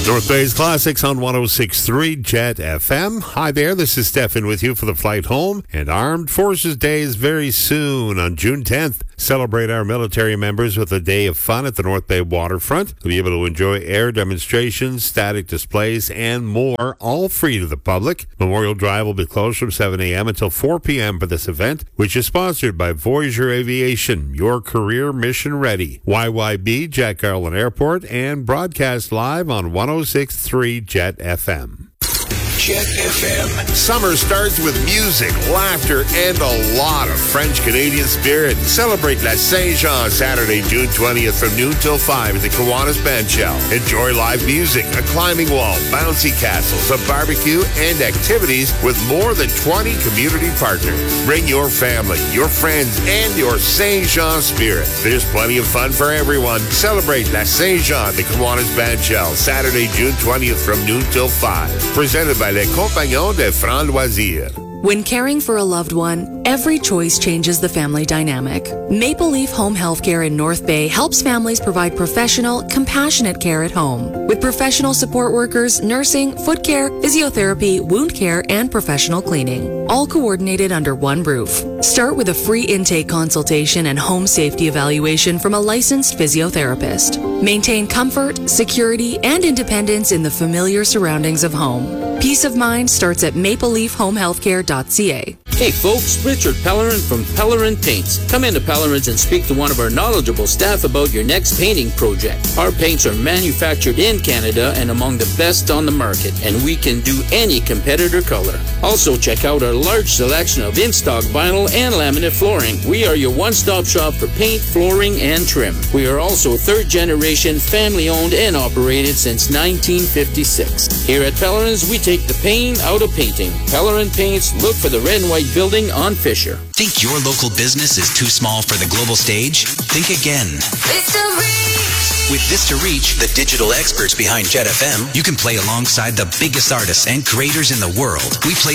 North Bay's Classics on 106.3 Jet FM. Hi there, this is Stefan with you for the flight home. And Armed Forces Day is very soon on June 10th. Celebrate our military members with a day of fun at the North Bay waterfront. You'll be able to enjoy air demonstrations, static displays, and more, all free to the public. Memorial Drive will be closed from 7 a.m. until 4 p.m. for this event, which is sponsored by Voyager Aviation, your career mission ready. YYB, Jack Garland Airport, and broadcast live on 106.3 Jet FM. Jet FM. Summer starts with music, laughter, and a lot of French-Canadian spirit. Celebrate La Saint-Jean Saturday, June 20th from noon till 5 at the Kiwanis Bandshell. Enjoy live music, a climbing wall, bouncy castles, a barbecue, and activities with more than 20 community partners. Bring your family, your friends, and your Saint-Jean spirit. There's plenty of fun for everyone. Celebrate La Saint-Jean at the Kiwanis Bandshell Saturday, June 20th from noon till 5. Presented by Les Compagnons de Franc Loisirs. When caring for a loved one, every choice changes the family dynamic. Maple Leaf Home Healthcare in North Bay helps families provide professional, compassionate care at home. With professional support workers, nursing, foot care, physiotherapy, wound care, and professional cleaning, all coordinated under one roof. Start with a free intake consultation and home safety evaluation from a licensed physiotherapist. Maintain comfort, security, and independence in the familiar surroundings of home. Peace of mind starts at mapleleafhomehealthcare.ca. Hey folks, Richard Pellerin from Pellerin Paints. Come into Pellerin's and speak to one of our knowledgeable staff about your next painting project. Our paints are manufactured in Canada and among the best on the market, and we can do any competitor color. Also check out our large selection of in-stock vinyl and laminate flooring. We are your one-stop shop for paint, flooring, and trim. We are also third-generation, family-owned and operated since 1956. Here at Pellerin's, we take the pain out of painting. Pellerin Paints, look for the red and white building on Fisher. Think your local business is too small for the global stage? Think again. Vista Reach! With Vista Reach, the digital experts behind Jet FM, you can play alongside the biggest artists and creators in the world. We play